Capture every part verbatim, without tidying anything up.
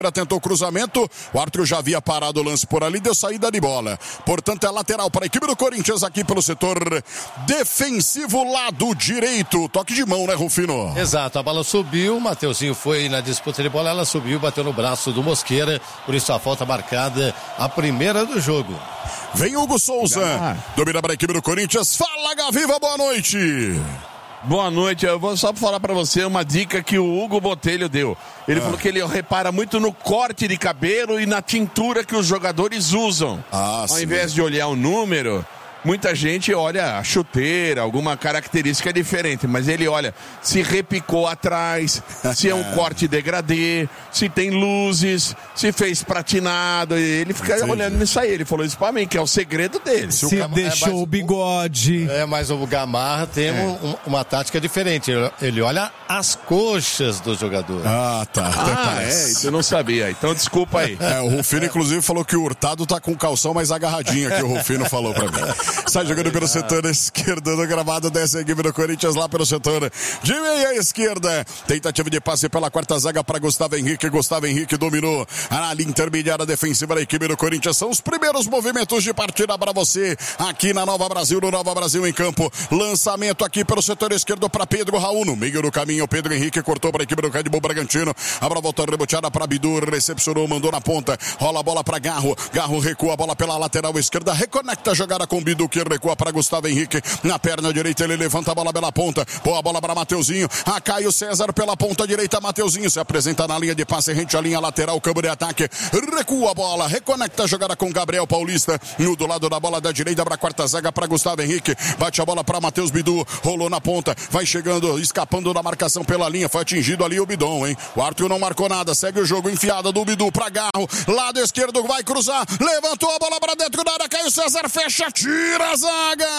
tentou o cruzamento, o árbitro já havia parado o lance por ali, deu saída de bola. Portanto, é lateral para a equipe do Corinthians aqui pelo setor defensivo, lado direito. Toque de mão, né, Rufino? Exato, a bola subiu, o Mateuzinho foi na disputa de bola, ela subiu, bateu no braço do Mosqueira, por isso a falta marcada, a primeira do jogo. Vem Hugo Souza, domina para a equipe do Corinthians. Fala, Gaviva, boa noite. Boa noite, eu vou só falar pra você uma dica que o Hugo Botelho deu. Ele ah. falou que ele repara muito no corte de cabelo e na tintura que os jogadores usam. Ah, Ao sim. invés de olhar o número, muita gente olha a chuteira, alguma característica diferente, mas ele olha se repicou atrás, se é um corte degradê, se tem luzes, se fez pratinado, ele fica Entendi. olhando nisso aí. Ele falou isso pra mim, que é o segredo dele. Se, se o deixou é mais, o bigode. É, mas o Gamarra tem é. um, uma tática diferente. Ele, ele olha as coxas do jogador. Ah, tá. Ah, é, isso eu não sabia. Então desculpa aí. É, o Rufino, inclusive, falou que o Hurtado tá com o calção mais agarradinho, que o Rufino falou pra mim. Sai jogando pelo setor esquerdo do gramado dessa equipe do Corinthians, lá pelo setor de meia esquerda. Tentativa de passe pela quarta zaga para Gustavo Henrique. Gustavo Henrique dominou a linha intermediária defensiva da equipe do Corinthians. São os primeiros movimentos de partida para você aqui na Nova Brasil, no Nova Brasil em campo. Lançamento aqui pelo setor esquerdo para Pedro Raul. No meio do caminho, Pedro Henrique cortou para a equipe do Red Bull Bragantino. A bola voltou reboteada para Bidu, recepcionou, mandou na ponta. Rola a bola para Garro. Garro recua a bola pela lateral esquerda. Reconecta a jogada com Bidu, que recua para Gustavo Henrique. Na perna direita ele levanta a bola pela ponta. Boa bola para Mateuzinho. A Caio César pela ponta direita. Mateuzinho se apresenta na linha de passe, rente à linha lateral, campo de ataque. Recua a bola, reconecta a jogada com Gabriel Paulista. No do lado da bola da direita para a quarta zaga para Gustavo Henrique. Bate a bola para Matheus Bidu. Rolou na ponta. Vai chegando, escapando da marcação pela linha. Foi atingido ali o Bidon, hein? O Arthur não marcou nada. Segue o jogo, enfiada do Bidu para Garro. Lado esquerdo, vai cruzar. Levantou a bola para dentro da área. Caio César fecha, tira a zaga.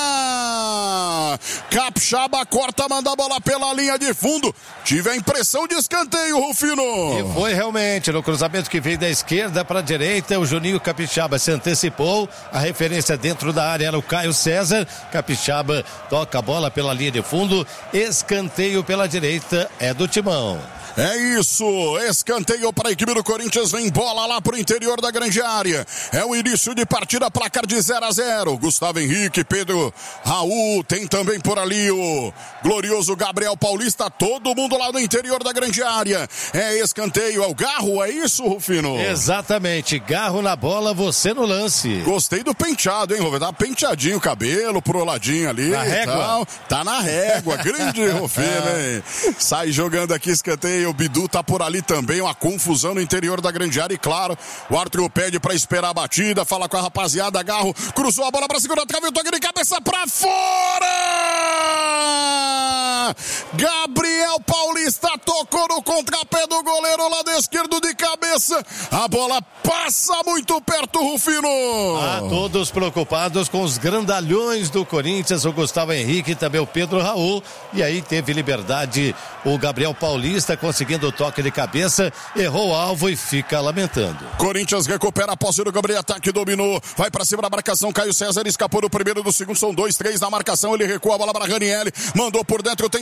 Capixaba corta, manda a bola pela linha de fundo. Tive a impressão de escanteio, Rufino. E foi realmente no cruzamento que veio da esquerda para a direita. O Juninho Capixaba se antecipou. A referência dentro da área era o Caio César. Capixaba toca a bola pela linha de fundo. Escanteio pela direita é do Timão. É isso, escanteio para a equipe do Corinthians, vem bola lá pro interior da grande área. É o início de partida, placar de zero a zero. Gustavo Henrique, Pedro Raul, tem também por ali o glorioso Gabriel Paulista, todo mundo lá no interior da grande área. É escanteio, é o Garro, é isso, Rufino? Exatamente, Garro na bola, você no lance. Gostei do penteado, hein, Rufino? Tá penteadinho o cabelo pro ladinho ali. Na régua? Tal. Tá na régua, grande Rufino, hein? Sai jogando aqui escanteio. O Bidu tá por ali também, uma confusão no interior da grande área e claro, o árbitro pede pra esperar a batida, fala com a rapaziada, Garro, cruzou a bola pra segunda trave, o toque de cabeça pra fora! Gabriel Paulista tocou no contrapé do goleiro, lado esquerdo de cabeça, a bola passa muito perto, Rufino! Ah, todos preocupados com os grandalhões do Corinthians, o Gustavo Henrique e também o Pedro Raul, e aí teve liberdade o Gabriel Paulista conseguindo o toque de cabeça, errou o alvo e fica lamentando. Corinthians recupera a posse do Gabriel, ataque, dominou, vai pra cima da marcação, Caio César escapou do primeiro, do segundo, são dois, três na marcação, ele recua a bola para Ranieri, mandou por dentro, tem